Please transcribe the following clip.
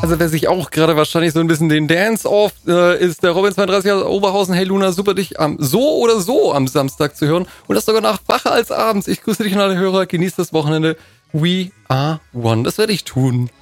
Also wer sich auch gerade wahrscheinlich so ein bisschen den Dance-Off ist der Robin32 aus Oberhausen. Hey Luna, super dich so oder so am Samstag zu hören. Und das sogar nach wacher als abends. Ich grüße dich und alle Hörer. Genießt das Wochenende. We are one. Das werde ich tun.